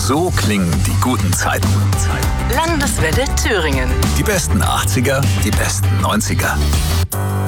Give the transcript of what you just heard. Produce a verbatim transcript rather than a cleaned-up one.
So klingen die guten Zeiten. Landeswelle Thüringen. Die besten achtziger, die besten neunziger.